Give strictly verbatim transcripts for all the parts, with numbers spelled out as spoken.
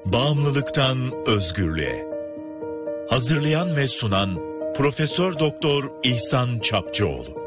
Bağımlılıktan özgürlüğe. Hazırlayan ve sunan Profesör Doktor İhsan Çapçıoğlu.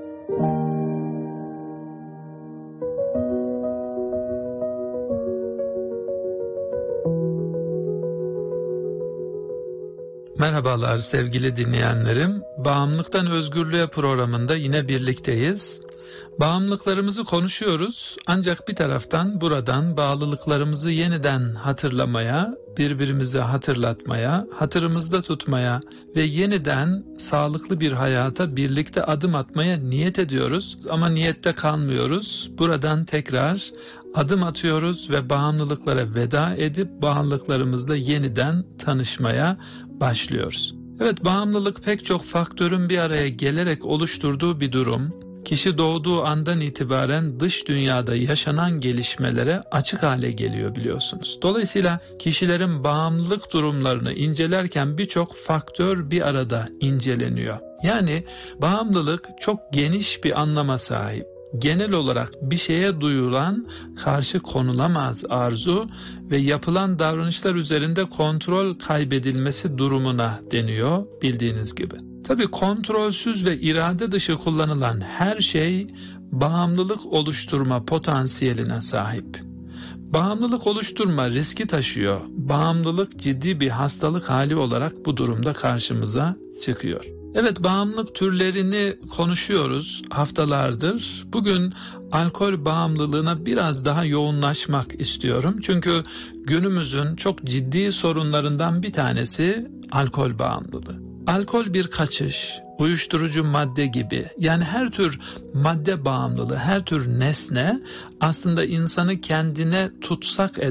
Merhabalar sevgili dinleyenlerim. Bağımlılıktan Özgürlüğe programında yine birlikteyiz. Bağımlılıklarımızı konuşuyoruz ancak bir taraftan buradan bağlılıklarımızı yeniden hatırlamaya, birbirimize hatırlatmaya, hatırımızda tutmaya ve yeniden sağlıklı bir hayata birlikte adım atmaya niyet ediyoruz. Ama niyette kalmıyoruz. Buradan tekrar adım atıyoruz ve bağımlılıklara veda edip bağımlılıklarımızla yeniden tanışmaya başlıyoruz. Evet, bağımlılık pek çok faktörün bir araya gelerek oluşturduğu bir durum. Kişi doğduğu andan itibaren dış dünyada yaşanan gelişmelere açık hale geliyor biliyorsunuz. Dolayısıyla kişilerin bağımlılık durumlarını incelerken birçok faktör bir arada inceleniyor. Yani bağımlılık çok geniş bir anlama sahip. Genel olarak bir şeye duyulan karşı konulamaz arzu ve yapılan davranışlar üzerinde kontrol kaybedilmesi durumuna deniyor bildiğiniz gibi. Tabii kontrolsüz ve irade dışı kullanılan her şey bağımlılık oluşturma potansiyeline sahip. Bağımlılık oluşturma riski taşıyor. Bağımlılık ciddi bir hastalık hali olarak bu durumda karşımıza çıkıyor. Evet, bağımlılık türlerini konuşuyoruz haftalardır. Bugün alkol bağımlılığına biraz daha yoğunlaşmak istiyorum. Çünkü günümüzün çok ciddi sorunlarından bir tanesi alkol bağımlılığı. Alkol bir kaçış, uyuşturucu madde gibi, yani her tür madde bağımlılığı, her tür nesne aslında insanı kendine tutsak eden